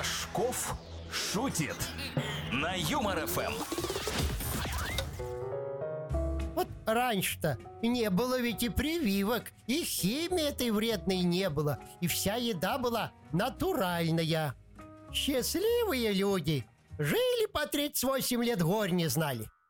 Рожков шутит на Юмор ФМ. Вот раньше-то не было ведь и прививок, и химии этой вредной не было, и вся еда была натуральная. Счастливые люди жили по 38 лет, горь не знали.